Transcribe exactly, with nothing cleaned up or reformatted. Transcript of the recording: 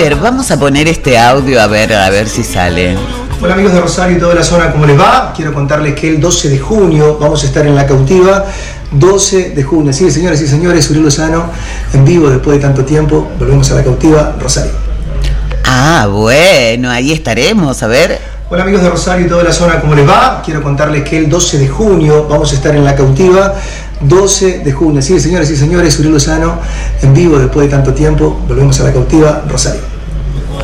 ver, vamos a poner este audio a ver, a ver si sale. Hola amigos de Rosario y toda la zona, ¿cómo les va? Quiero contarles que el doce de junio vamos a estar en La Cautiva. doce de junio, sí, señores y señores, Uriel Lozano en vivo después de tanto tiempo. Volvemos a La Cautiva, Rosario. Ah, bueno, ahí estaremos, a ver. Hola amigos de Rosario y toda la zona, ¿cómo les va? Quiero contarles que el doce de junio vamos a estar en La Cautiva. doce de junio, sí, señores y señores, Uriel Lozano en vivo después de tanto tiempo. Volvemos a La Cautiva, Rosario.